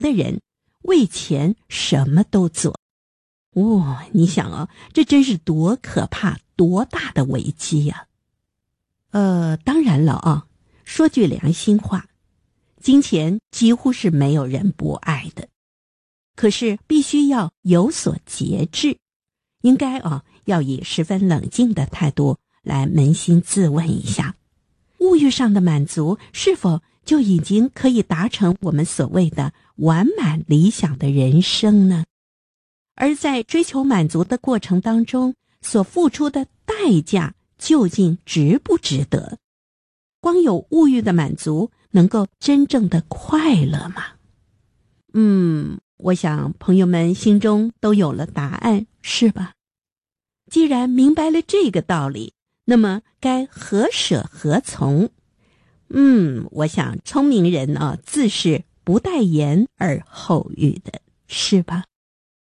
的人为钱什么都做。你想啊，这真是多可怕，多大的危机呀！当然了啊，说句良心话，金钱几乎是没有人不爱的，可是必须要有所节制，应该要以十分冷静的态度来扪心自问一下，物欲上的满足是否就已经可以达成我们所谓的完满理想的人生呢？而在追求满足的过程当中，所付出的代价究竟值不值得？光有物欲的满足能够真正的快乐吗？我想朋友们心中都有了答案，是吧？既然明白了这个道理，那么该何舍何从？我想聪明人自是不待言而后语的，是吧？